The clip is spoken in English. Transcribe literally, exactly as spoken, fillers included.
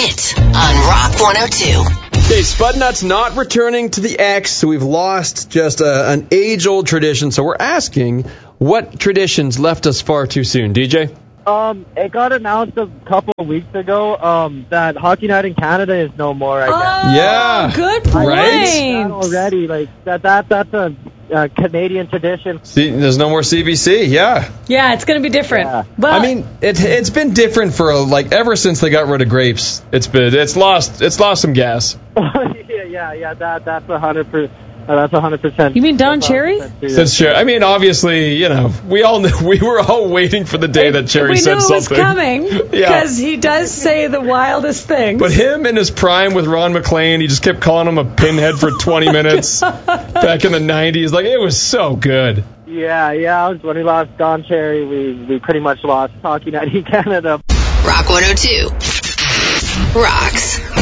Hit on Rock one oh two. Okay, Spudnut's not returning to the X, so we've lost just a, an age-old tradition. So we're asking, what traditions left us far too soon? D J? Um, it got announced a couple of weeks ago um, that Hockey Night in Canada is no more, I guess. Oh, yeah. Good point. Right? Already, like, that, that that's a uh, Canadian tradition. See, there's no more C B C, yeah. Yeah, it's going to be different. Yeah. Well, I mean, it, it's been different for, like, ever since they got rid of grapes. It's been, it's lost, it's lost some gas. yeah, yeah, yeah, that, that's a hundred percent. Uh, that's a hundred percent. You mean Don Cherry? Since Cherry, I mean, obviously, you know, we all knew, we were all waiting for the day that Cherry we said knew it was something. coming because Yeah. he does say the wildest things. But him in his prime with Ron McLean, he just kept calling him a pinhead for twenty minutes back in the nineties. Like, it was so good. Yeah, yeah. When we lost Don Cherry, we we pretty much lost Hockey Night in Canada. Rock one oh two. Rocks.